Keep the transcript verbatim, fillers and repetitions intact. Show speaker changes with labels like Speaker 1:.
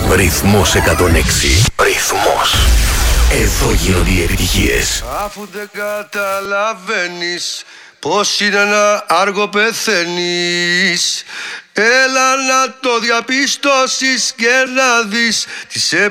Speaker 1: Ρυθμός εκατόν έξι. Ρυθμός. Εδώ γίνονται οι επιτυχίες.
Speaker 2: Αφού δεν καταλαβαίνεις πως είναι να άργο πεθαίνεις, έλα να το διαπιστώσεις και να δεις τις